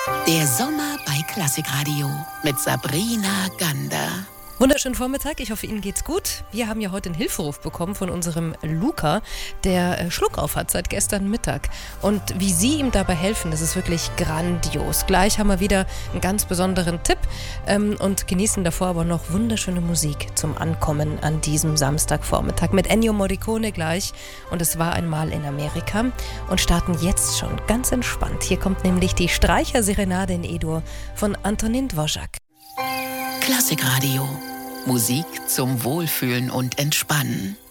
Der Sommer bei Klassikradio mit Sabrina Gander. Wunderschönen Vormittag, ich hoffe, Ihnen geht's gut. Wir haben ja heute einen Hilferuf bekommen von unserem Luca, der Schluck auf hat seit gestern Mittag. Und wie Sie ihm dabei helfen, das ist wirklich grandios. Gleich haben wir wieder einen ganz besonderen Tipp und genießen davor aber noch wunderschöne Musik zum Ankommen an diesem Samstagvormittag mit Ennio Morricone gleich. Und es war einmal in Amerika und starten jetzt schon ganz entspannt. Hier kommt nämlich die Streicherserenade in E-Dur von Antonin Dvořák. Klassikradio. Musik zum Wohlfühlen und Entspannen.